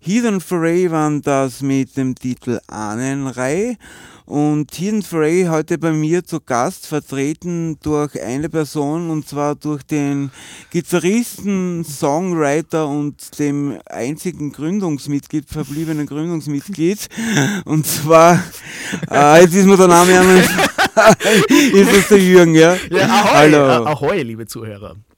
Heathen Foray waren das mit dem Titel Ahnenreihe. Und Heathen Foray heute bei mir zu Gast, vertreten durch eine Person, und zwar durch den Gitarristen, Songwriter und dem einzigen verbliebenen Gründungsmitglied. Und zwar, jetzt ist mir der Name ist das der Jürgen, ja? Ja, ahoi, hallo. Ahoi, liebe Zuhörer.